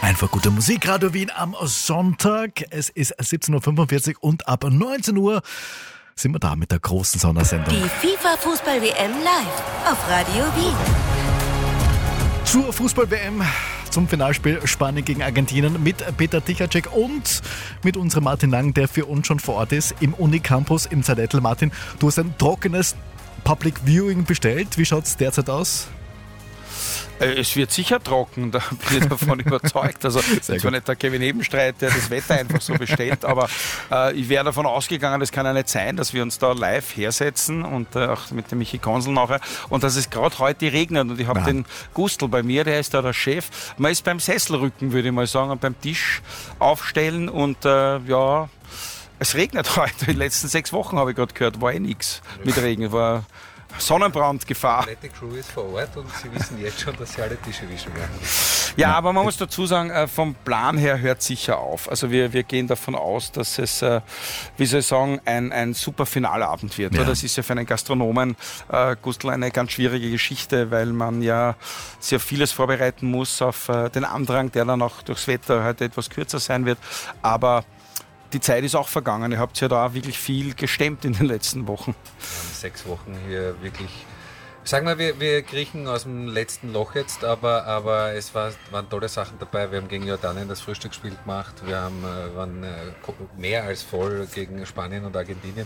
Einfach gute Musik, Radio Wien am Sonntag. Es ist 17.45 Uhr und ab 19 Uhr sind wir da mit der großen Sondersendung. Die FIFA-Fußball-WM live auf Radio Wien. Zur Fußball-WM, zum Finalspiel Spanien gegen Argentinien mit Peter Tichatschek und mit unserem Martin Lang, der für uns schon vor Ort ist, im Unicampus im Zallettl. Martin, du hast ein trockenes Public Viewing bestellt. Wie schaut es derzeit aus? Es wird sicher trocken, da bin ich davon überzeugt. Also es ist zwar nicht der Kevin Ebenstreit, der das Wetter einfach so bestellt, aber ich wäre davon ausgegangen, das kann ja nicht sein, dass wir uns da live hersetzen und auch mit dem Michi Konsel nachher und dass es gerade heute regnet und ich habe den Gustl bei mir, der ist da der Chef. Man ist beim Sesselrücken, würde ich mal sagen, und beim Tisch aufstellen und es regnet heute. Die letzten 6 Wochen habe ich gerade gehört, war nichts mit Regen, war Sonnenbrandgefahr. Die Crew ist vor Ort und sie wissen jetzt schon, dass sie alle Tische wischen werden. Ja, aber man muss dazu sagen, vom Plan her hört sicher auf. Also wir gehen davon aus, dass es, ein super Finalabend wird. Ja. Das ist ja für einen Gastronomen, Gustl, eine ganz schwierige Geschichte, weil man ja sehr vieles vorbereiten muss auf den Andrang, der dann auch durchs Wetter heute etwas kürzer sein wird. Aber die Zeit ist auch vergangen. Ihr habt ja da wirklich viel gestemmt in den letzten Wochen. Wir haben 6 Wochen hier wirklich. Sagen wir, wir kriechen aus dem letzten Loch jetzt, aber es waren tolle Sachen dabei. Wir haben gegen Jordanien das Frühstücksspiel gemacht. Wir waren mehr als voll gegen Spanien und Argentinien.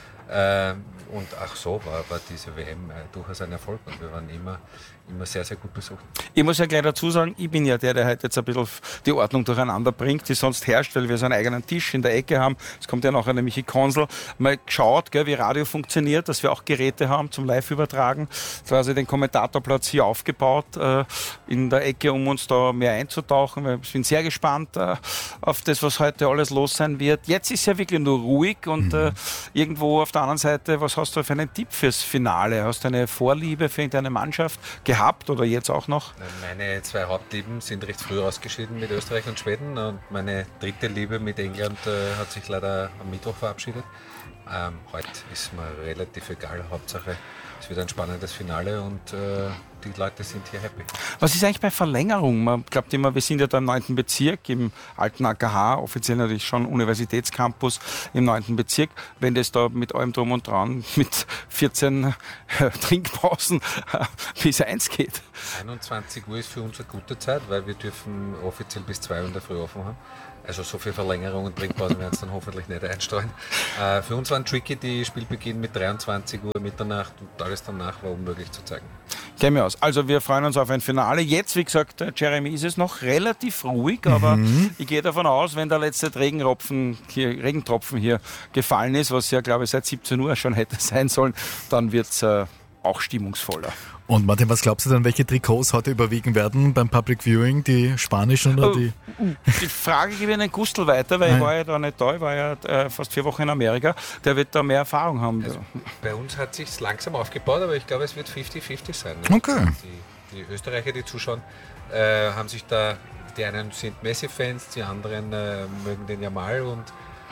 Und auch so war diese WM durchaus ein Erfolg und wir waren immer sehr, sehr gut besucht. Ich muss ja gleich dazu sagen, ich bin ja der heute jetzt ein bisschen die Ordnung durcheinander bringt, die sonst herrscht, weil wir so einen eigenen Tisch in der Ecke haben. Es kommt ja nachher der Michi Konsel. Mal geschaut, wie Radio funktioniert, dass wir auch Geräte haben zum Live-Übertragen. Quasi den Kommentatorplatz hier aufgebaut in der Ecke, um uns da mehr einzutauchen. Ich bin sehr gespannt auf das, was heute alles los sein wird. Jetzt ist ja wirklich nur ruhig und irgendwo auf der anderen Seite, was hast du für einen Tipp fürs Finale? Hast du eine Vorliebe für irgendeine Mannschaft gehabt oder jetzt auch noch? Meine 2 Hauptlieben sind recht früh ausgeschieden mit Österreich und Schweden und meine dritte Liebe mit England hat sich leider am Mittwoch verabschiedet. Heute ist mir relativ egal, Hauptsache es wird ein spannendes Finale und die Leute sind hier happy. Was ist eigentlich bei Verlängerung? Man glaubt immer, wir sind ja da im 9. Bezirk, im alten AKH, offiziell natürlich schon Universitätscampus im 9. Bezirk. Wenn das da mit allem Drum und Dran, mit 14 Trinkpausen bis 1 geht. 21 Uhr ist für uns eine gute Zeit, weil wir dürfen offiziell bis 2 Uhr in der Früh offen haben. Also so viel Verlängerung und Trinkpausen werden es dann hoffentlich nicht einstreuen. Für uns waren tricky die Spielbeginn mit 23 Uhr Mitternacht und alles danach war unmöglich zu zeigen. Kennen wir aus. Also wir freuen uns auf ein Finale. Jetzt, wie gesagt, Jeremy, ist es noch relativ ruhig, aber ich gehe davon aus, wenn der letzte Regentropfen hier gefallen ist, was ja, glaube ich, seit 17 Uhr schon hätte sein sollen, dann wird es auch stimmungsvoller. Und Martin, was glaubst du denn, welche Trikots heute überwiegen werden beim Public Viewing? Die spanischen oder die? Die Frage gebe ich an den Gustl weiter, weil ich war ja da nicht da, ich war ja fast 4 Wochen in Amerika. Der wird da mehr Erfahrung haben. Also bei uns hat es sich langsam aufgebaut, aber ich glaube, es wird 50-50 sein. Okay. Die Österreicher, die zuschauen, haben sich da, die einen sind Messi-Fans, die anderen mögen den Jamal und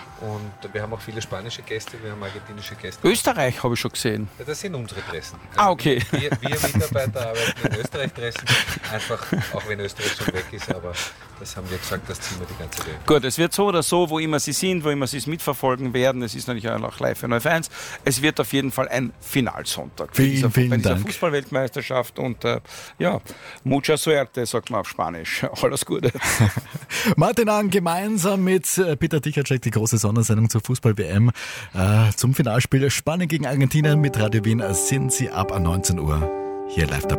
wir haben auch viele spanische Gäste, wir haben argentinische Gäste. Österreich habe ich schon gesehen. Ja, das sind unsere Dressen. Also okay. Wir Mitarbeiter arbeiten in Österreich-Dressen, einfach, auch wenn Österreich schon weg ist, aber das haben wir gesagt, das ziehen wir die ganze Welt. Gut, es wird so oder so, wo immer Sie sind, wo immer Sie es mitverfolgen werden, es ist natürlich auch live für Neu-Fans, es wird auf jeden Fall ein Finalsonntag bei dieser Fußball-Weltmeisterschaft und mucha suerte, sagt man auf Spanisch. Alles Gute. Martin Lang gemeinsam mit Peter Tichatschek, die große Sondersendung zur Fußball-WM zum Finalspiel Spanien gegen Argentinien mit Radio Wien sind Sie ab 19 Uhr hier live dabei.